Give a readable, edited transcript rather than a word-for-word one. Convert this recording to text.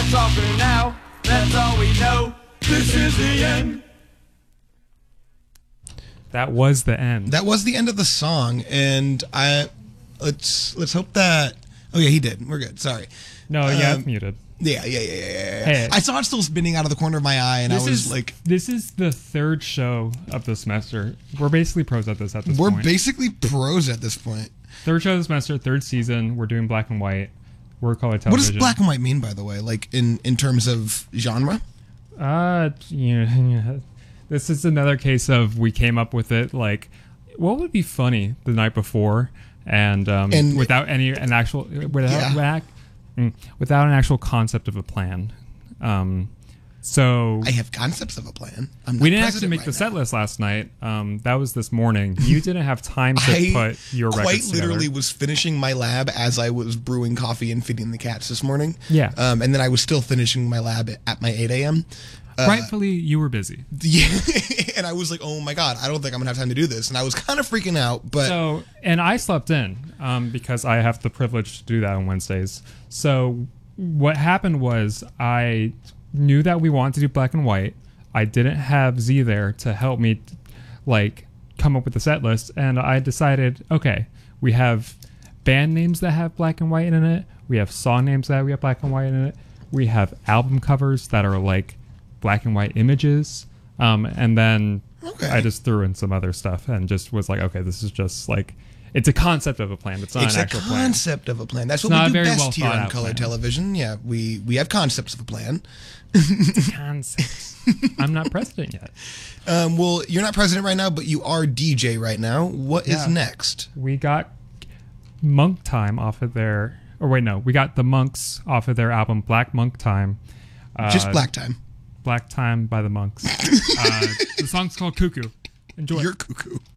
That's all for now. That's all we know. This is the end. That was the end. That was the end of the song, and let's hope that. Oh yeah, he did. We're good. Sorry. No, yeah, it's muted. Yeah. Hey, I saw it still spinning out of the corner of my eye, and I was like, "This is the third show of the semester. We're basically pros at this point. We're basically pros at this point. Third show of the semester, third season. We're doing black and white. We're color television. What does black and white mean, by the way? Like in terms of genre? This is another case of we came up with it. Like, what would be funny the night before, and without an actual concept of a plan. So I have concepts of a plan. We didn't actually make the set list last night. That was this morning. You didn't have time to put your records quite literally together. was finishing my lab as I was brewing coffee and feeding the cats this morning. Yeah. And then I was still finishing my lab at my 8 a.m. Rightfully, you were busy. Yeah. And I was like, oh my God, I don't think I'm going to have time to do this. And I was kind of freaking out. But and I slept in because I have the privilege to do that on Wednesdays. So what happened was I knew that we wanted to do black and white. I didn't have Z there to help me come up with the set list, and I decided, okay, we have band names that have black and white in it, we have song names that we have black and white in it, we have album covers that are like black and white images, and then I just threw in some other stuff and just was like, okay, this is just like, it's a concept of a plan. It's not an actual plan. It's a concept of a plan. That's what we do best here on Color Television. Yeah, we have concepts of a plan. Concepts. I'm not president yet. Well, you're not president right now, but you are DJ right now. What is next? We got Monk Time off of their... Or wait, no. We got the Monks off of their album Black Monk Time. Just Black Time. Black Time by the Monks. The song's called Cuckoo. Enjoy. You're cuckoo.